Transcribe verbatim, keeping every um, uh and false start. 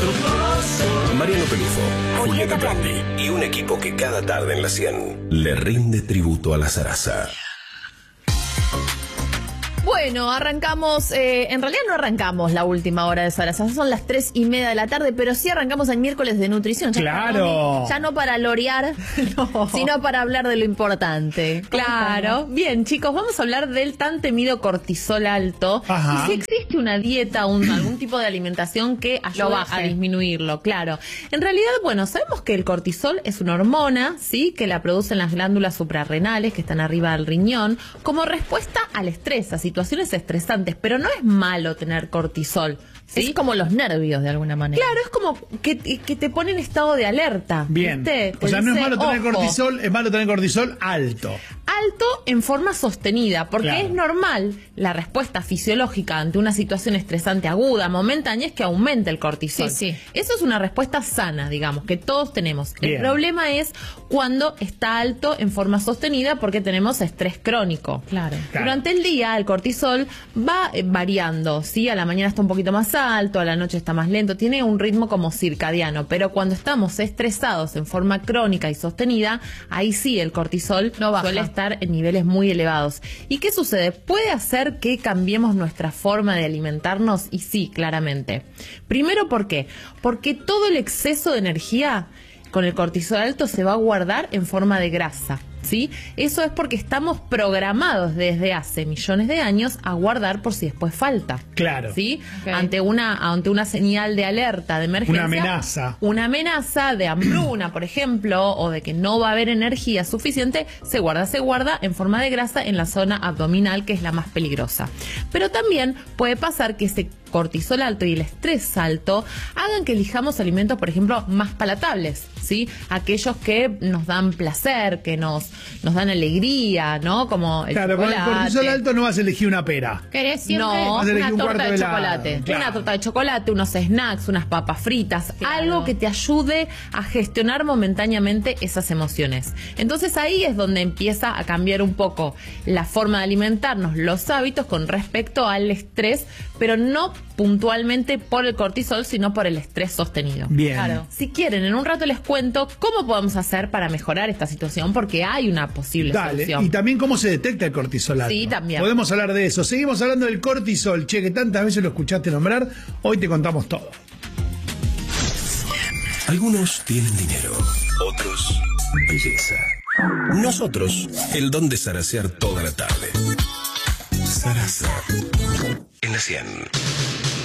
Mariano Pelufo, Julieta Blandi y un equipo que cada tarde en la cien le rinde tributo a la zaraza. Bueno, arrancamos, eh, en realidad no arrancamos la última hora de Zaraza, son las tres y media de la tarde, pero sí arrancamos el miércoles de nutrición. Ya ¡Claro! Para, ya no para lorear, no. sino para hablar de lo importante. Claro. Bien, chicos, vamos a hablar del tan temido cortisol alto. Ajá. Y si existe una dieta, un, algún tipo de alimentación que ayude a disminuirlo, claro. En realidad, bueno, sabemos que el cortisol es una hormona, ¿sí? Que la producen las glándulas suprarrenales que están arriba del riñón, como respuesta al estrés, así situaciones estresantes, pero no es malo tener cortisol, ¿sí? Es como los nervios de alguna manera. Claro, es como que, que te pone en estado de alerta. Bien. ¿Viste? O sea, no es malo tener ojo, cortisol, es malo tener cortisol alto. Alto en forma sostenida, porque Claro. es normal la respuesta fisiológica ante una situación estresante aguda, momentánea, es que aumente el cortisol. Sí, sí. Eso es una respuesta sana, digamos, que todos tenemos. Bien. El problema es cuando está alto en forma sostenida porque tenemos estrés crónico. Claro. Claro. Durante el día el cortisol va eh, variando, ¿sí? A la mañana está un poquito más alto, a la noche está más lento, tiene un ritmo como circadiano, pero cuando estamos estresados en forma crónica y sostenida, ahí sí el cortisol No baja. suele estar en niveles muy elevados. ¿Y qué sucede? ¿Puede hacer que cambiemos nuestra forma de alimentarnos? Y sí, claramente. Primero, ¿por qué? Porque todo el exceso de energía con el cortisol alto se va a guardar en forma de grasa, ¿sí? Eso es porque estamos programados desde hace millones de años a guardar por si después falta. Claro. ¿Sí? Okay. Ante una ante una señal de alerta, de emergencia. Una amenaza. Una amenaza de hambruna, por ejemplo, o de que no va a haber energía suficiente, se guarda, se guarda en forma de grasa en la zona abdominal, que es la más peligrosa. Pero también puede pasar que ese cortisol alto y el estrés alto hagan que elijamos alimentos, por ejemplo, más palatables, ¿sí? Aquellos que nos dan placer, que nos, nos dan alegría, ¿no? Como el Claro, chocolate. con el cortisol alto no vas a elegir una pera. ¿Querés siempre? No, Vas a elegir una un torta cuarto de de helado, chocolate, claro. una torta de chocolate, unos snacks, unas papas fritas, Claro. algo que te ayude a gestionar momentáneamente esas emociones. Entonces ahí es donde empieza a cambiar un poco la forma de alimentarnos, los hábitos con respecto al estrés, pero no puntualmente por el cortisol, sino por el estrés sostenido. Bien. Claro. Si quieren, en un rato les cuento cómo podemos hacer para mejorar esta situación, porque hay una posible Dale. solución. Y también cómo se detecta el cortisol alto. Sí, también. Podemos hablar de eso. Seguimos hablando del cortisol, che, que tantas veces lo escuchaste nombrar. Hoy te contamos todo. Algunos tienen dinero, otros belleza. Nosotros, el don de zarasear toda la tarde. Zaraza en la cien.